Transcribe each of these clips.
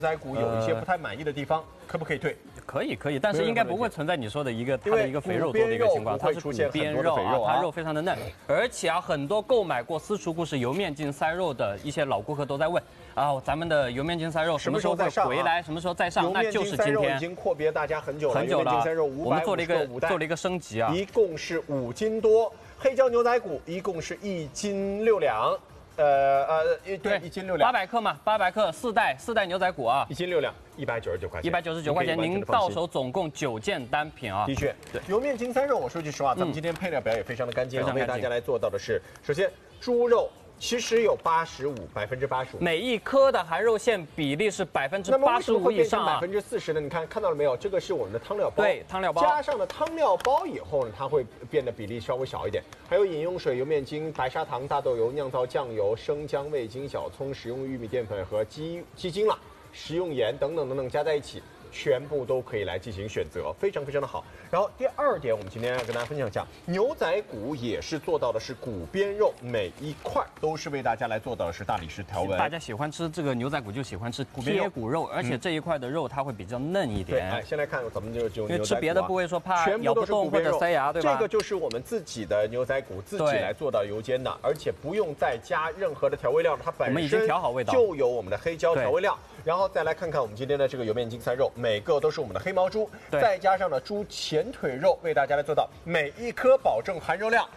仔骨有一些不太满意的地方，可不可以退？ 可以，但是应该不会存在你说的它的一个肥肉多的一个情况，它是骨边肉啊，它肉非常的嫩，而且啊，很多购买过私厨故事油面筋塞肉的一些老顾客都在问啊，咱们的油面筋塞肉什么时候会回来？什么时候再上？那就是今天。 已经阔别大家很久了， 很久了。 我们做了一个升级啊， 一共是5斤多，黑椒牛仔骨一共是1斤6两。对，1斤6两 ，800克嘛，800克4袋牛仔骨啊 ，1斤6两，199块钱 ，199块钱，您到手总共9件单品啊。 的确，对，油面筋塞肉，我说句实话，咱们今天配料表也非常的干净，为大家来做到的是，首先猪肉。其实有85%， 每一颗的含肉馅比例是85%以上啊 ，40%呢？你看到了没有？这个是我们的汤料包， 对，汤料包加上了汤料包以后呢，它会变得比例稍微小一点。还有饮用水、油面筋、白砂糖、大豆油、酿造酱油、生姜、味精、小葱、食用玉米淀粉和鸡精啦、食用盐等等加在一起。全部都可以来进行选择，非常的好。然后第2点，我们今天要跟大家分享一下，牛仔骨也是做到的是骨边肉，每一块都是为大家来做到的是大理石条纹。 大家喜欢吃这个牛仔骨就喜欢吃贴骨肉，而且这一块的肉它会比较嫩一点。 对，先来看咱们就因为吃别的部位说怕咬不动或者塞牙，对吧？ 这个就是我们自己的牛仔骨，自己来做到油煎的，而且不用再加任何的调味料，它本身已经调好味道， 就有我们的黑椒调味料。然后再来看看我们今天的这个油面筋塞肉，每个都是我们的黑毛猪，再加上了猪前腿肉，为大家来做到每一颗保证含肉量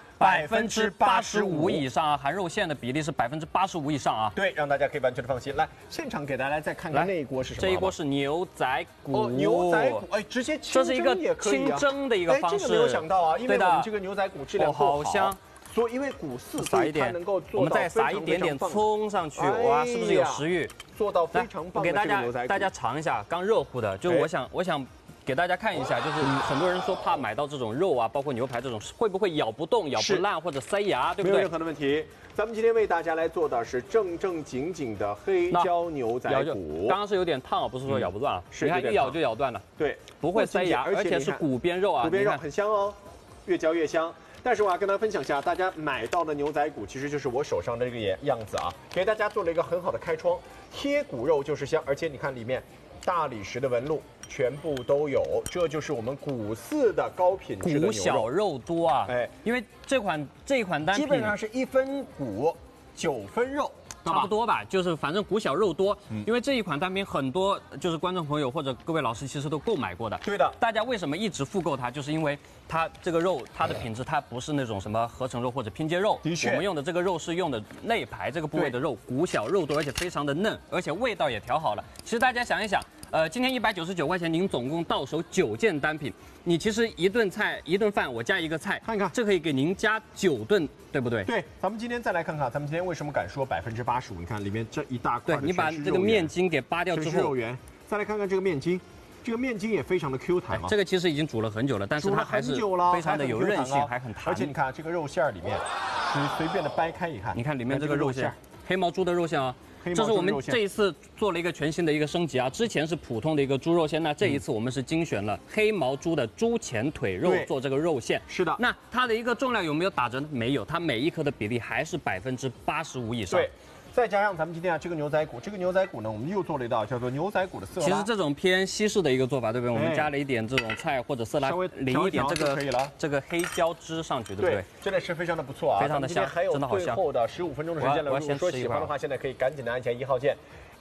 85%以上啊，含肉馅的比例是85%以上啊。 对，让大家可以完全的放心。来，现场给大家再看看那一锅是什么？ 这一锅是牛仔骨， 牛仔骨，哎，直接这是一个清蒸的一个方式。 这个没有想到啊，因为我们这个牛仔骨质量好香。 所以因为骨4， 撒一点，我们再撒一点点葱上去，哇，是不是有食欲？ 做到非常棒的这个牛仔骨。 给大家尝一下，刚热乎的，就是我想给大家看一下，就是很多人说怕买到这种肉啊，包括牛排这种，会不会咬不动、咬不烂或者塞牙，对不对？ 没有任何的问题。咱们今天为大家来做的是正经的黑椒牛仔骨。 刚刚是有点烫，不是说咬不断啊，你看一咬就咬断了。 对， 不会塞牙，而且是骨边肉啊， 骨边肉很香哦，越嚼越香。但是我要跟大家分享一下，大家买到的牛仔骨其实就是我手上的这个样子啊，给大家做了一个很好的开窗，贴骨肉就是香，而且你看里面大理石的纹路全部都有，这就是我们骨4的高品质的牛肉。 骨小肉多啊，哎，因为这一款单品基本上是1分骨9分肉。 差不多吧，就是反正骨小肉多，因为这一款单品很多就是观众朋友或者各位老师其实都购买过的。 对的， 大家为什么一直复购它，就是因为它这个肉它的品质它不是那种什么合成肉或者拼接肉， 的确， 我们用的这个肉是用的内排这个部位的肉，骨小肉多，而且非常的嫩，而且味道也调好了。其实大家想一想，今天199块钱，您总共到手9件单品，你其实一顿饭我加一个菜， 看看这可以给您加9顿，对不对？ 对，咱们今天再来看看，咱们今天为什么敢说85%？你看里面这一大块， 对你把这个面筋给扒掉之后， 肉圆。再来看看这个面筋，这个面筋也非常的 Q 弹嘛。 这个其实已经煮了很久了，但是它还是非常的有韧性，还很弹。 而且你看这个肉馅里面，你随便的掰开一看， 你看里面这个肉馅，黑毛猪的肉馅啊。这是我们这一次做了一个全新的一个升级啊，之前是普通的一个猪肉馅，那这一次我们是精选了黑毛猪的猪前腿肉做这个肉馅。 是的， 那它的一个重量有没有打折呢？没有，它每一颗的比例还是85%以上。 对。再加上咱们今天这个牛仔骨，这个牛仔骨呢，我们又做了一道叫做牛仔骨的色拉。 其实这种偏西式的一个做法，对不对？我们加了一点这种菜或者色拉， 稍微淋一点这个黑椒汁上去，对不对？ 对，真的是非常的不错啊， 非常的香， 真的好香。还有最后的15分钟的时间了，如果说喜欢的话，现在可以赶紧的按下1号键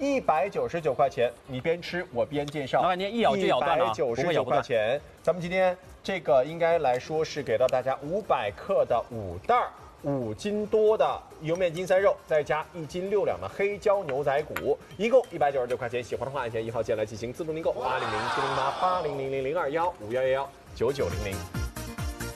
，199块钱，你边吃我边介绍。 老板，你一咬就咬断了 ，199块钱。咱们今天这个应该来说是给到大家500克的5袋。5斤多的油面筋塞肉，再加1斤6两的黑椒牛仔骨，一共199块钱。喜欢的话，按下1号键来进行自动订购，800-708-8000-021-5111-9900。